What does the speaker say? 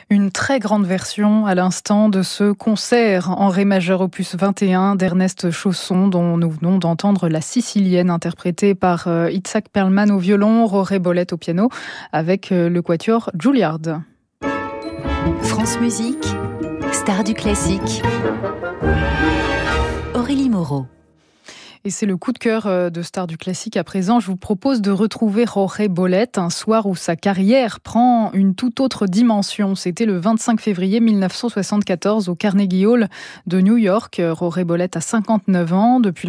Une très grande version à l'instant de ce concert en ré majeur opus 21 d'Ernest Chausson dont nous venons d'entendre la Sicilienne interprétée par Itzhak Perlman au violon, Roré Bollet au piano avec le quatuor Juilliard. France Musique, star du classique. Aurélie Moreau. Et c'est le coup de cœur de Star du classique à présent. Je vous propose de retrouver Roré Bollet un soir où sa carrière prend une toute autre dimension. C'était le 25 février 1974 au Carnegie Hall de New York. Roré Bollet a 59 ans. Depuis